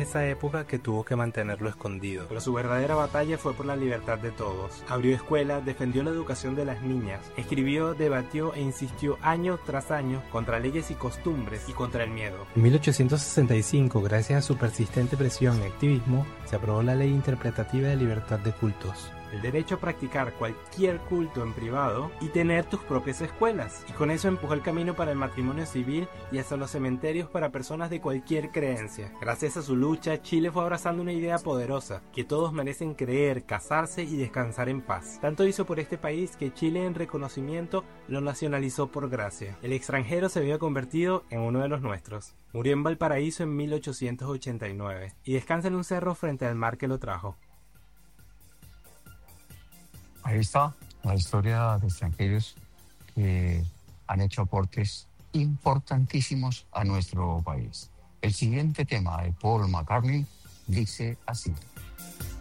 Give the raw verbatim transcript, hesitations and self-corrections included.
esa época que tuvo que mantenerlo escondido. Pero su verdadera batalla fue por la libertad de todos. Abrió escuelas, defendió la educación de las niñas, escribió, debatió e insistió año tras año contra leyes y costumbres y contra el miedo. En mil ochocientos sesenta y cinco, gracias a su persistente presión y activismo, se aprobó la Ley Interpretativa de Libertad de Cultos. El derecho a practicar cualquier culto en privado y tener tus propias escuelas. Y con eso empujó el camino para el matrimonio civil y hasta los cementerios para personas de cualquier creencia. Gracias a su lucha, Chile fue abrazando una idea poderosa, que todos merecen creer, casarse y descansar en paz. Tanto hizo por este país que Chile, en reconocimiento, lo nacionalizó por gracia. El extranjero se había convertido en uno de los nuestros. Murió en Valparaíso en mil ochocientos ochenta y nueve y descansa en un cerro frente al mar que lo trajo. Ahí está la historia de extranjeros que han hecho aportes importantísimos a nuestro país. El siguiente tema de Paul McCartney dice así.